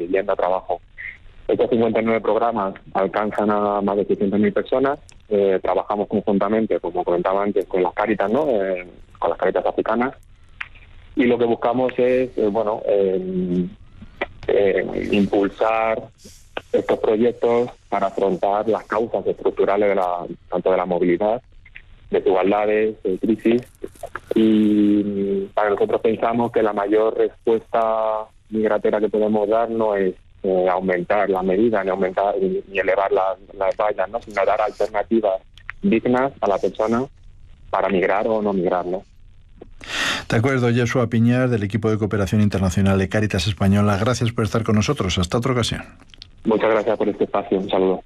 vivienda, trabajo. Estos 59 programas alcanzan a más de 600.000 personas. Trabajamos conjuntamente, como comentaba antes, con las Cáritas, ¿no? Con las Cáritas africanas. Y lo que buscamos es, impulsar estos proyectos para afrontar las causas estructurales tanto de la movilidad, desigualdades, crisis. Y para nosotros pensamos que la mayor respuesta migratoria que podemos dar no es aumentar las medidas ni elevar las vallas, ¿no? Sino dar alternativas dignas a la persona para migrar o no migrar, ¿no? De acuerdo, Joshua Piñar, del equipo de cooperación internacional de Cáritas Española. Gracias por estar con nosotros. Hasta otra ocasión. Muchas gracias por este espacio. Un saludo.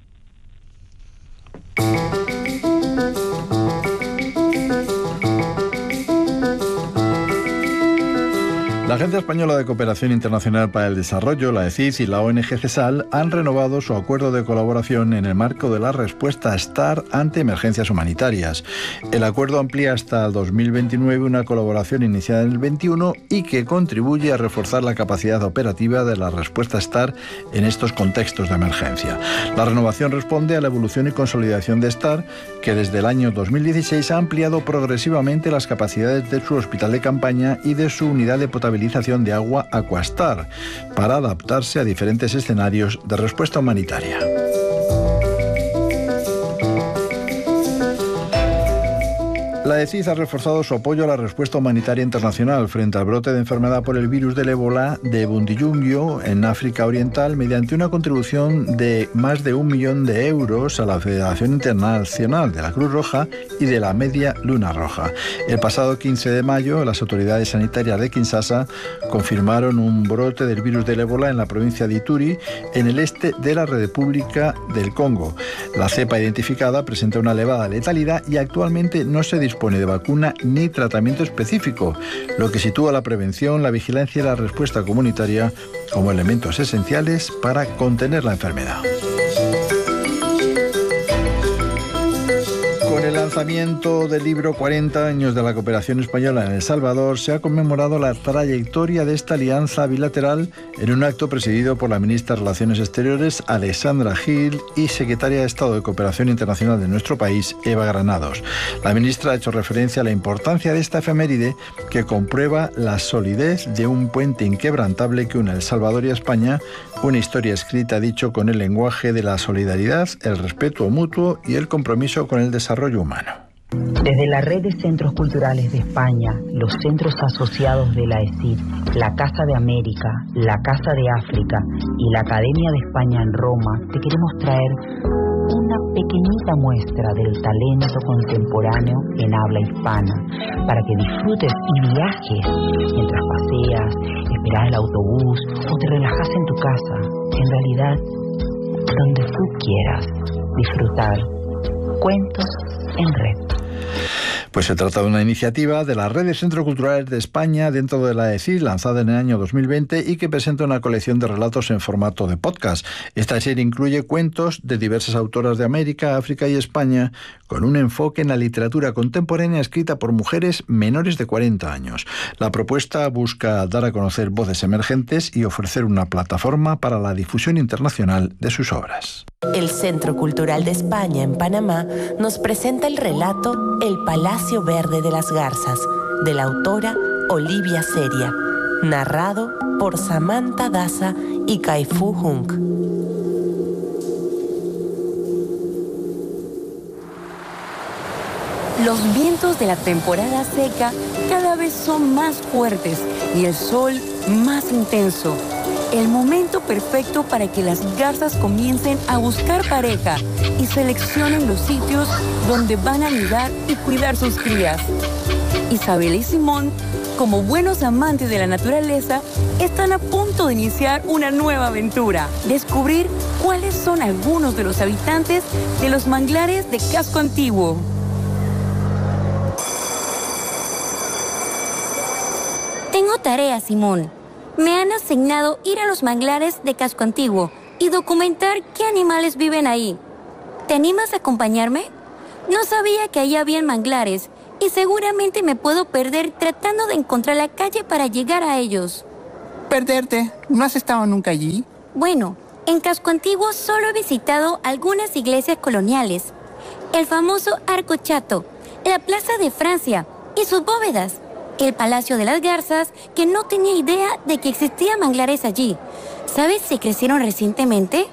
La Agencia Española de Cooperación Internacional para el Desarrollo, la ECID, y la ONG CESAL han renovado su acuerdo de colaboración en el marco de la respuesta STAR ante emergencias humanitarias. El acuerdo amplía hasta el 2029 una colaboración iniciada en el 21 y que contribuye a reforzar la capacidad operativa de la respuesta STAR en estos contextos de emergencia. La renovación responde a la evolución y consolidación de STAR, que desde el año 2016 ha ampliado progresivamente las capacidades de su hospital de campaña y de su unidad de potabilización de agua Aquastar para adaptarse a diferentes escenarios de respuesta humanitaria. La ECID ha reforzado su apoyo a la respuesta humanitaria internacional frente al brote de enfermedad por el virus del ébola de Bundibugyo en África Oriental mediante una contribución de más de 1 millón de euros a la Federación Internacional de la Cruz Roja y de la Media Luna Roja. El pasado 15 de mayo, las autoridades sanitarias de Kinshasa confirmaron un brote del virus del ébola en la provincia de Ituri, en el este de la República del Congo. La cepa identificada presenta una elevada letalidad y actualmente no se dispone de vacuna ni tratamiento específico, lo que sitúa la prevención, la vigilancia y la respuesta comunitaria como elementos esenciales para contener la enfermedad. Con el lanzamiento del libro 40 años de la cooperación española en El Salvador, se ha conmemorado la trayectoria de esta alianza bilateral en un acto presidido por la ministra de Relaciones Exteriores, Alexandra Gil, y secretaria de Estado de Cooperación Internacional de nuestro país, Eva Granados. La ministra ha hecho referencia a la importancia de esta efeméride que comprueba la solidez de un puente inquebrantable que une El Salvador y España, una historia escrita, dicho, con el lenguaje de la solidaridad, el respeto mutuo y el compromiso con el desarrollo humano. Desde la Red de Centros Culturales de España, los centros asociados de la ECID, la Casa de América, la Casa de África y la Academia de España en Roma, te queremos traer una pequeñita muestra del talento contemporáneo en habla hispana, para que disfrutes y viajes mientras paseas, esperas el autobús o te relajas en tu casa. En realidad, donde tú quieras disfrutar. Cuentos en Red. Pues se trata de una iniciativa de la Red de Centros Culturales de España dentro de la ECID, lanzada en el año 2020 y que presenta una colección de relatos en formato de podcast. Esta serie incluye cuentos de diversas autoras de América, África y España, con un enfoque en la literatura contemporánea escrita por mujeres menores de 40 años. La propuesta busca dar a conocer voces emergentes y ofrecer una plataforma para la difusión internacional de sus obras. El Centro Cultural de España en Panamá nos presenta el relato El Palacio Verde de las Garzas, de la autora Olivia Seria, narrado por Samantha Daza y Kai-Fu Hung. Los vientos de la temporada seca cada vez son más fuertes y el sol más intenso. El momento perfecto para que las garzas comiencen a buscar pareja y seleccionen los sitios donde van a anidar y cuidar sus crías. Isabel y Simón, como buenos amantes de la naturaleza, están a punto de iniciar una nueva aventura. Descubrir cuáles son algunos de los habitantes de los manglares de Casco Antiguo. Tengo tarea, Simón. Me han asignado ir a los manglares de Casco Antiguo y documentar qué animales viven ahí. ¿Te animas a acompañarme? No sabía que ahí habían manglares y seguramente me puedo perder tratando de encontrar la calle para llegar a ellos. perderte. ¿No has estado nunca allí? Bueno, en Casco Antiguo solo he visitado algunas iglesias coloniales. El famoso Arco Chato, la Plaza de Francia y sus bóvedas. El Palacio de las Garzas, que no tenía idea de que existían manglares allí. ¿Sabes si crecieron recientemente?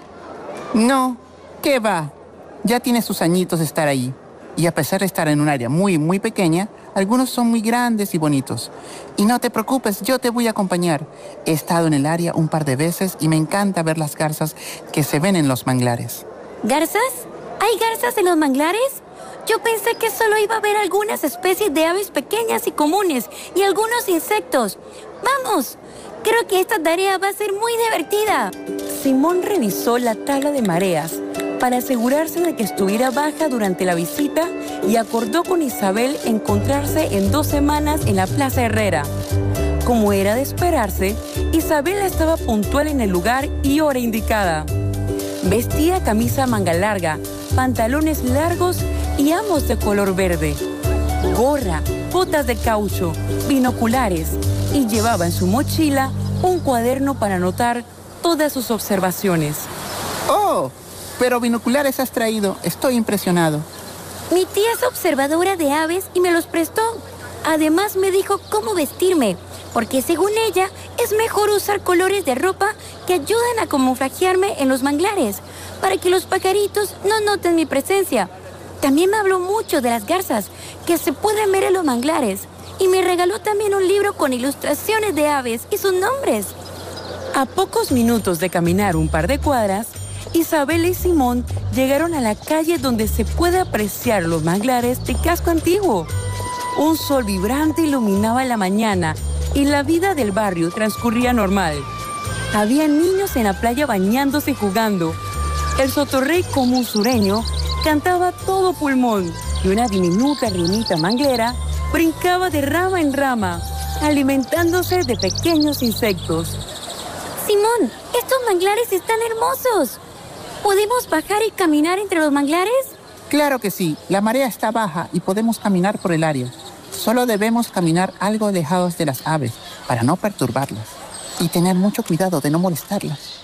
No, ¿qué va? Ya tiene sus añitos de estar ahí. Y a pesar de estar en un área muy, muy pequeña, algunos son muy grandes y bonitos. Y no te preocupes, yo te voy a acompañar. He estado en el área un par de veces y me encanta ver las garzas que se ven en los manglares. ¿Garzas? ¿Hay garzas en los manglares? Yo pensé que solo iba a haber algunas especies de aves pequeñas y comunes y algunos insectos. ¡Vamos! Creo que esta tarea va a ser muy divertida. Simón revisó la tabla de mareas para asegurarse de que estuviera baja durante la visita y acordó con Isabel encontrarse en 2 semanas en la Plaza Herrera. Como era de esperarse, Isabel estaba puntual en el lugar y hora indicada. Vestía camisa manga larga, pantalones largos y ambos de color verde, gorra, botas de caucho, binoculares y llevaba en su mochila un cuaderno para anotar todas sus observaciones. ¡Oh! Pero binoculares has traído. Estoy impresionado. Mi tía es observadora de aves y me los prestó. Además me dijo cómo vestirme, porque según ella es mejor usar colores de ropa que ayudan a camuflajearme en los manglares, para que los pajaritos no noten mi presencia. También me habló mucho de las garzas que se pueden ver en los manglares y me regaló también un libro con ilustraciones de aves y sus nombres. A pocos minutos de caminar un par de cuadras, Isabel y Simón llegaron a la calle donde se puede apreciar los manglares de Casco Antiguo. Un sol vibrante iluminaba la mañana y la vida del barrio transcurría normal. Había niños en la playa bañándose y jugando. El sotorrey común sureño cantaba a todo pulmón y una diminuta ranita manglera brincaba de rama en rama, alimentándose de pequeños insectos. Simón, estos manglares están hermosos. ¿Podemos bajar y caminar entre los manglares? Claro que sí. La marea está baja y podemos caminar por el área. Solo debemos caminar algo alejados de las aves para no perturbarlas y tener mucho cuidado de no molestarlas.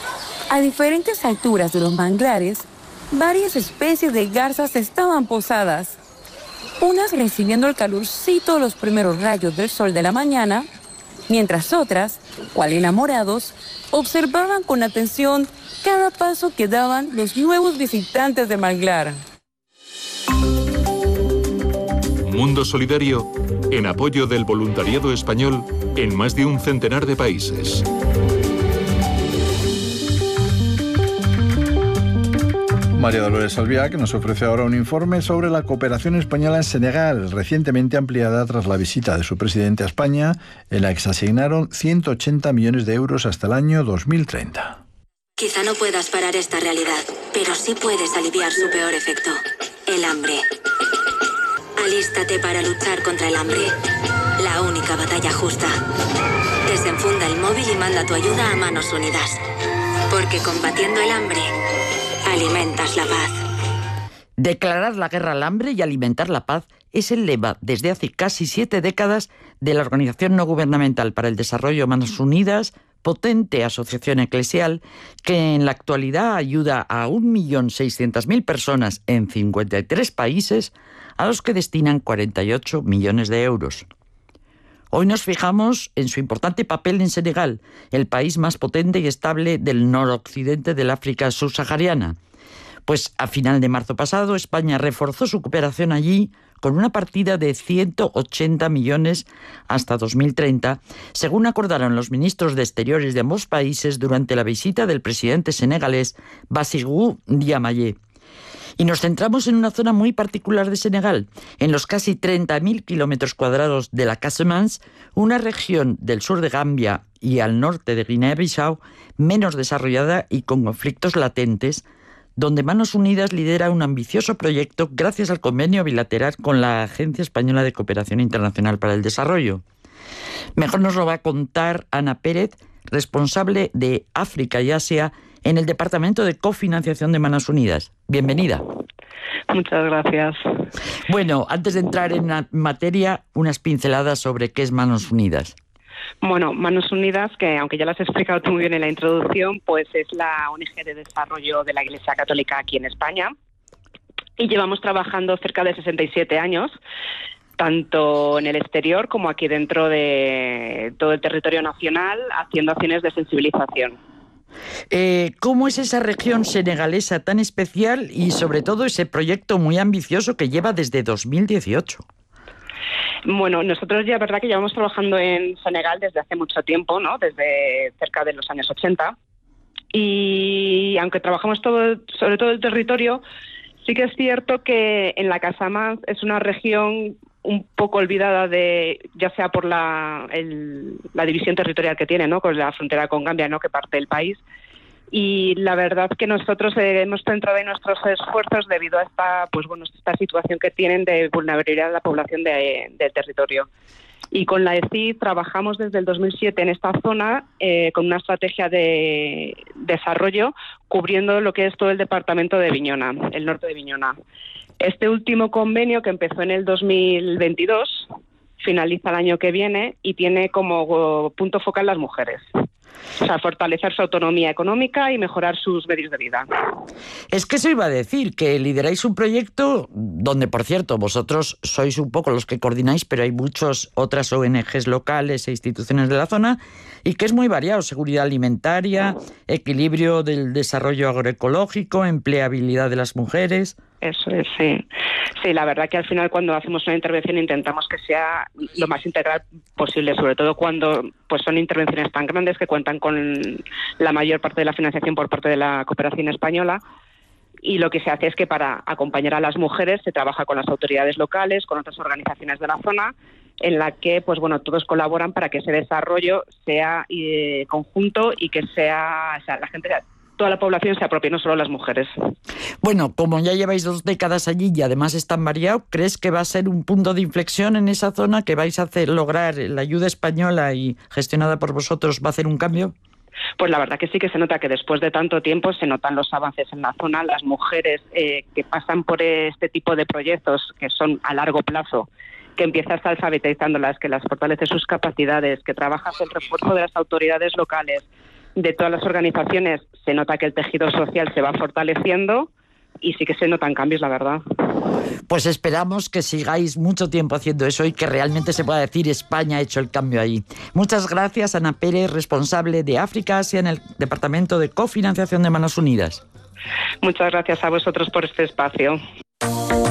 A diferentes alturas de los manglares, varias especies de garzas estaban posadas. Unas recibiendo el calorcito de los primeros rayos del sol de la mañana, mientras otras, cual enamorados, observaban con atención cada paso que daban los nuevos visitantes de manglar. Mundo Solidario, en apoyo del voluntariado español en más de un centenar de países. María Dolores Albiac nos ofrece ahora un informe sobre la cooperación española en Senegal, recientemente ampliada tras la visita de su presidente a España, en la que se asignaron 180 millones de euros hasta el año 2030. Quizá no puedas parar esta realidad, pero sí puedes aliviar su peor efecto, el hambre. Alístate para luchar contra el hambre, la única batalla justa. Desenfunda el móvil y manda tu ayuda a Manos Unidas, porque combatiendo el hambre, alimentas la paz. Declarar la guerra al hambre y alimentar la paz es el lema desde hace casi 7 décadas de la Organización No Gubernamental para el Desarrollo Manos Unidas, potente asociación eclesial que en la actualidad ayuda a 1.600.000 personas en 53 países, a los que destinan 48 millones de euros. Hoy nos fijamos en su importante papel en Senegal, el país más potente y estable del noroccidente del África subsahariana. Pues a final de marzo pasado, España reforzó su cooperación allí con una partida de 180 millones hasta 2030, según acordaron los ministros de Exteriores de ambos países durante la visita del presidente senegalés Bassirou Diomaye. Y nos centramos en una zona muy particular de Senegal, en los casi 30.000 kilómetros cuadrados de la Casamance, una región del sur de Gambia y al norte de Guinea-Bissau menos desarrollada y con conflictos latentes, donde Manos Unidas lidera un ambicioso proyecto gracias al convenio bilateral con la Agencia Española de Cooperación Internacional para el Desarrollo. Mejor nos lo va a contar Ana Pérez, responsable de África y Asia en el Departamento de Cofinanciación de Manos Unidas. Bienvenida. Muchas gracias. Bueno, antes de entrar en la materia, unas pinceladas sobre qué es Manos Unidas. Bueno, Manos Unidas, que aunque ya lo has explicado tú muy bien en la introducción, pues es la ONG de desarrollo de la Iglesia Católica aquí en España. Y llevamos trabajando cerca de 67 años, tanto en el exterior como aquí dentro de todo el territorio nacional, haciendo acciones de sensibilización. ¿Cómo es esa región senegalesa tan especial y sobre todo ese proyecto muy ambicioso que lleva desde 2018? Bueno, nosotros ya, verdad que llevamos trabajando en Senegal desde hace mucho tiempo, ¿no? Desde cerca de los años 80. Y aunque trabajamos sobre todo el territorio, sí que es cierto que en la Casamance es una región un poco olvidada ya sea por la división territorial que tiene, ¿no? Con la frontera con Gambia, ¿no? Que parte del país. Y la verdad que nosotros hemos centrado en nuestros esfuerzos debido a esta situación que tienen de vulnerabilidad de la población del territorio. Y con la ECID trabajamos desde el 2007 en esta zona con una estrategia de desarrollo cubriendo lo que es todo el departamento de Bignona, el norte de Bignona. Este último convenio, que empezó en el 2022, finaliza el año que viene y tiene como punto focal las mujeres. O sea, fortalecer su autonomía económica y mejorar sus medios de vida. Es que eso iba a decir, que lideráis un proyecto donde, por cierto, vosotros sois un poco los que coordináis, pero hay muchas otras ONGs locales e instituciones de la zona, y que es muy variado: seguridad alimentaria, equilibrio del desarrollo agroecológico, empleabilidad de las mujeres. Eso es, sí. Sí, la verdad que al final cuando hacemos una intervención intentamos que sea lo más integral posible, sobre todo cuando pues son intervenciones tan grandes que cuentan con la mayor parte de la financiación por parte de la cooperación española. Y lo que se hace es que para acompañar a las mujeres se trabaja con las autoridades locales, con otras organizaciones de la zona, en la que todos colaboran para que ese desarrollo sea conjunto y que la gente, toda la población se apropie, no solo las mujeres. Bueno, como ya lleváis 2 décadas allí y además es tan variado, ¿crees que va a ser un punto de inflexión en esa zona, que vais a lograr la ayuda española y gestionada por vosotros va a hacer un cambio? Pues la verdad que sí que se nota que después de tanto tiempo se notan los avances en la zona. Las mujeres que pasan por este tipo de proyectos que son a largo plazo, que empiezas alfabetizándolas, que las fortalece sus capacidades, que trabajas el refuerzo de las autoridades locales, de todas las organizaciones, se nota que el tejido social se va fortaleciendo y sí que se notan cambios, la verdad. Pues esperamos que sigáis mucho tiempo haciendo eso y que realmente se pueda decir España ha hecho el cambio ahí. Muchas gracias, Ana Pérez, responsable de África Asia en el Departamento de Cofinanciación de Manos Unidas. Muchas gracias a vosotros por este espacio.